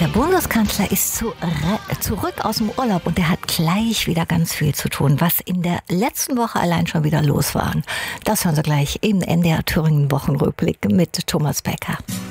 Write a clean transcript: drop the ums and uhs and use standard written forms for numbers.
Der Bundeskanzler ist zurück aus dem Urlaub und der hat gleich wieder ganz viel zu tun, was in der letzten Woche allein schon wieder los war. Das hören Sie gleich im NDR Thüringen Wochenrückblick mit Thomas Becker.